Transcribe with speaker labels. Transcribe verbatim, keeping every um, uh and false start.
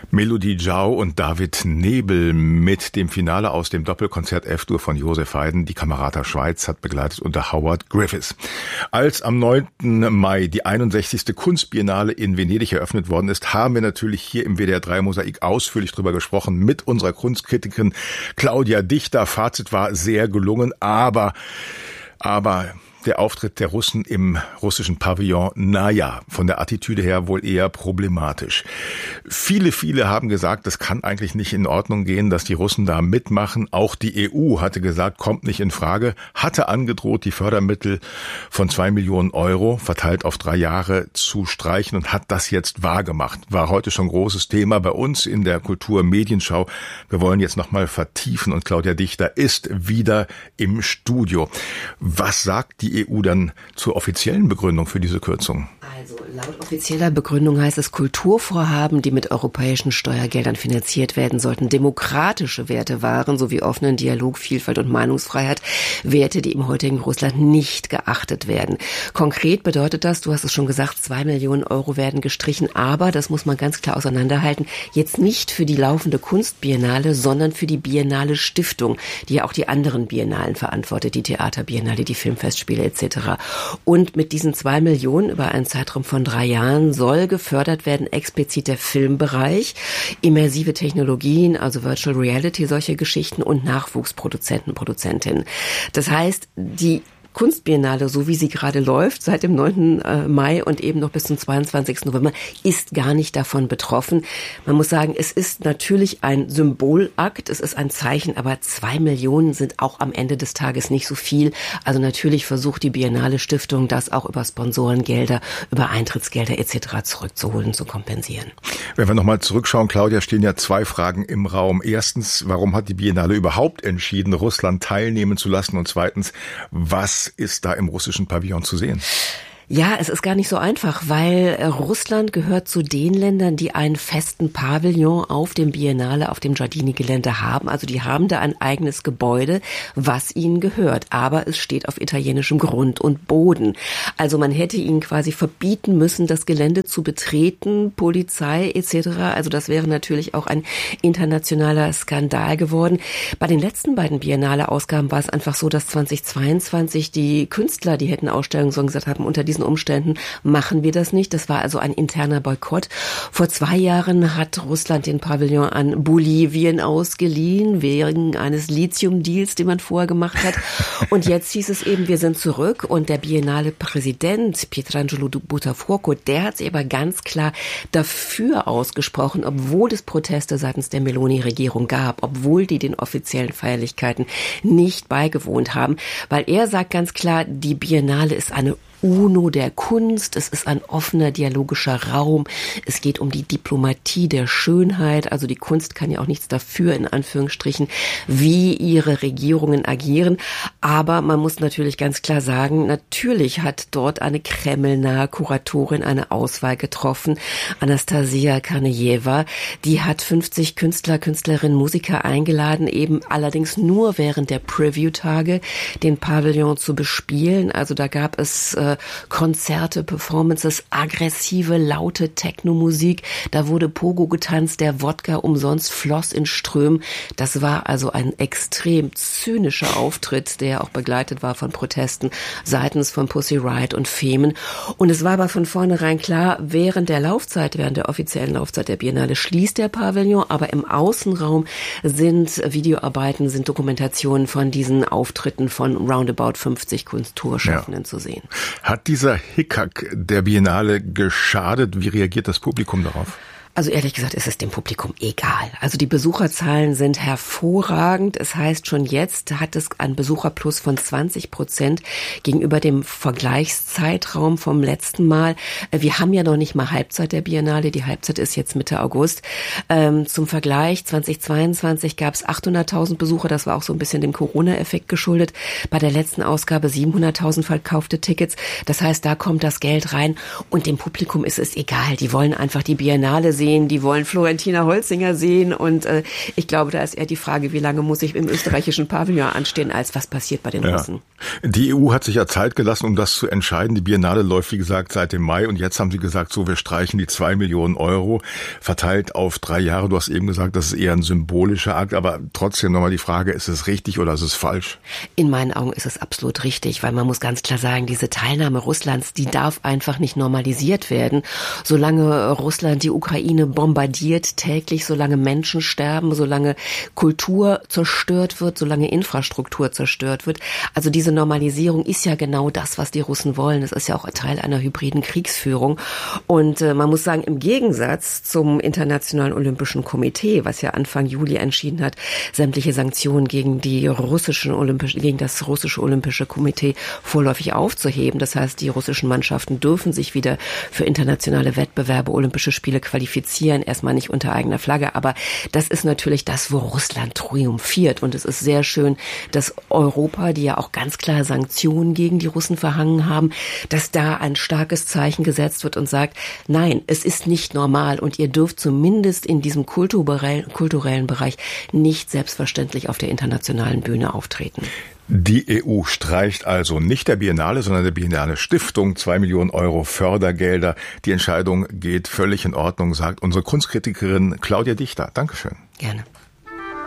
Speaker 1: Melodie Jau und David Nebel mit dem Finale aus dem Doppelkonzert F-Dur von Josef Haydn. Die Camerata Schweiz hat begleitet unter Howard Griffiths. Als am neunten Mai die einundsechzigste Kunstbiennale in Venedig eröffnet worden ist, haben wir natürlich hier im W D R drei Mosaik ausführlich drüber gesprochen mit unserer Kunstkritikerin Claudia Dichter. Fazit war sehr gelungen, aber, aber der Auftritt der Russen im russischen Pavillon, naja, von der Attitüde her wohl eher problematisch. Viele, viele haben gesagt, das kann eigentlich nicht in Ordnung gehen, dass die Russen da mitmachen. Auch die E U hatte gesagt, kommt nicht in Frage, hatte angedroht, die Fördermittel von zwei Millionen Euro verteilt auf drei Jahre zu streichen und hat das jetzt wahrgemacht. War heute schon großes Thema bei uns in der Kultur-Medienschau. Wir wollen jetzt nochmal vertiefen und Claudia Dichter ist wieder im Studio. Was sagt die E U dann zur offiziellen Begründung für diese Kürzung?
Speaker 2: Also laut offizieller Begründung heißt es, Kulturvorhaben, die mit europäischen Steuergeldern finanziert werden sollten, demokratische Werte wahren, sowie offenen Dialog, Vielfalt und Meinungsfreiheit, Werte, die im heutigen Russland nicht geachtet werden. Konkret bedeutet das, du hast es schon gesagt, zwei Millionen Euro werden gestrichen, aber, das muss man ganz klar auseinanderhalten, jetzt nicht für die laufende Kunstbiennale, sondern für die Biennale Stiftung, die ja auch die anderen Biennalen verantwortet, die Theaterbiennale, die Filmfestspiele et cetera. Und mit diesen zwei Millionen über einen Zeitraum von drei Jahren soll gefördert werden explizit der Filmbereich, immersive Technologien, also Virtual Reality, solche Geschichten und Nachwuchsproduzenten, Produzentinnen. Das heißt, die Kunstbiennale, so wie sie gerade läuft, seit dem neunten Mai und eben noch bis zum zweiundzwanzigsten November, ist gar nicht davon betroffen. Man muss sagen, es ist natürlich ein Symbolakt, es ist ein Zeichen, aber zwei Millionen sind auch am Ende des Tages nicht so viel. Also natürlich versucht die Biennale Stiftung, das auch über Sponsorengelder, über Eintrittsgelder et cetera zurückzuholen, zu kompensieren.
Speaker 1: Wenn wir nochmal zurückschauen, Claudia, stehen ja zwei Fragen im Raum. Erstens, warum hat die Biennale überhaupt entschieden, Russland teilnehmen zu lassen? Und zweitens, was ist da im russischen Pavillon zu sehen?
Speaker 2: Ja, es ist gar nicht so einfach, weil Russland gehört zu den Ländern, die einen festen Pavillon auf dem Biennale, auf dem Giardini-Gelände haben. Also die haben da ein eigenes Gebäude, was ihnen gehört. Aber es steht auf italienischem Grund und Boden. Also man hätte ihnen quasi verbieten müssen, das Gelände zu betreten, Polizei et cetera. Also das wäre natürlich auch ein internationaler Skandal geworden. Bei den letzten beiden Biennale-Ausgaben war es einfach so, dass zweitausendzweiundzwanzig die Künstler, die hätten Ausstellungen so gesagt haben, unter diesen Umständen machen wir das nicht. Das war also ein interner Boykott. Vor zwei Jahren hat Russland den Pavillon an Bolivien ausgeliehen, wegen eines Lithium-Deals, den man vorher gemacht hat. Und jetzt hieß es eben, wir sind zurück. Und der Biennale-Präsident Pietrangelo Buttafuoco, der hat sich aber ganz klar dafür ausgesprochen, obwohl es Proteste seitens der Meloni-Regierung gab, obwohl die den offiziellen Feierlichkeiten nicht beigewohnt haben. Weil er sagt ganz klar, die Biennale ist eine UNO der Kunst, es ist ein offener dialogischer Raum, es geht um die Diplomatie der Schönheit, also die Kunst kann ja auch nichts dafür, in Anführungsstrichen, wie ihre Regierungen agieren, aber man muss natürlich ganz klar sagen, natürlich hat dort eine kremlnahe Kuratorin eine Auswahl getroffen, Anastasia Karnejewa, die hat fünfzig Künstler, Künstlerinnen, Musiker eingeladen, eben allerdings nur während der Preview-Tage den Pavillon zu bespielen, also da gab es äh, Konzerte, Performances, aggressive, laute Techno-Musik. Da wurde Pogo getanzt, der Wodka umsonst floss in Strömen. Das war also ein extrem zynischer Auftritt, der auch begleitet war von Protesten seitens von Pussy Riot und Femen. Und es war aber von vornherein klar, während der Laufzeit, während der offiziellen Laufzeit der Biennale schließt der Pavillon, aber im Außenraum sind Videoarbeiten, sind Dokumentationen von diesen Auftritten von roundabout fünfzig Kulturschaffenden ja. zu sehen.
Speaker 1: Hat dieser Hickhack der Biennale geschadet? Wie reagiert das Publikum darauf?
Speaker 2: Also ehrlich gesagt ist es dem Publikum egal. Also die Besucherzahlen sind hervorragend. Es heißt, schon jetzt hat es einen Besucherplus von zwanzig Prozent gegenüber dem Vergleichszeitraum vom letzten Mal. Wir haben ja noch nicht mal Halbzeit der Biennale. Die Halbzeit ist jetzt Mitte August. Ähm, zum Vergleich, zweitausendzweiundzwanzig gab es achthunderttausend Besucher. Das war auch so ein bisschen dem Corona-Effekt geschuldet. Bei der letzten Ausgabe siebenhunderttausend verkaufte Tickets. Das heißt, da kommt das Geld rein und dem Publikum ist es egal. Die wollen einfach die Biennale sehen. sehen, die wollen Florentina Holzinger sehen und äh, ich glaube, da ist eher die Frage, wie lange muss ich im österreichischen Pavillon anstehen, als was passiert bei den
Speaker 1: ja.
Speaker 2: Russen.
Speaker 1: Die E U hat sich ja Zeit gelassen, um das zu entscheiden. Die Biennale läuft, wie gesagt, seit dem Mai und jetzt haben sie gesagt, so, wir streichen die zwei Millionen Euro, verteilt auf drei Jahre. Du hast eben gesagt, das ist eher ein symbolischer Akt, aber trotzdem nochmal die Frage, ist es richtig oder ist es falsch?
Speaker 2: In meinen Augen ist es absolut richtig, weil man muss ganz klar sagen, diese Teilnahme Russlands, die darf einfach nicht normalisiert werden. Solange Russland die Ukraine bombardiert täglich, solange Menschen sterben, solange Kultur zerstört wird, solange Infrastruktur zerstört wird. Also diese Normalisierung ist ja genau das, was die Russen wollen. Es ist ja auch Teil einer hybriden Kriegsführung. Und äh, man muss sagen, im Gegensatz zum Internationalen Olympischen Komitee, was ja Anfang Juli entschieden hat, sämtliche Sanktionen gegen die russischen Olympischen, gegen das russische Olympische Komitee vorläufig aufzuheben. Das heißt, die russischen Mannschaften dürfen sich wieder für internationale Wettbewerbe, Olympische Spiele qualifizieren. Erstmal nicht unter eigener Flagge, aber das ist natürlich das, wo Russland triumphiert. Und es ist sehr schön, dass Europa, die ja auch ganz klar Sanktionen gegen die Russen verhangen haben, dass da ein starkes Zeichen gesetzt wird und sagt, nein, es ist nicht normal und ihr dürft zumindest in diesem kulturellen, kulturellen Bereich nicht selbstverständlich auf der internationalen Bühne auftreten.
Speaker 1: Die E U streicht also nicht der Biennale, sondern der Biennale Stiftung zwei Millionen Euro Fördergelder. Die Entscheidung geht völlig in Ordnung, sagt unsere Kunstkritikerin Claudia Dichter. Dankeschön.
Speaker 2: Gerne.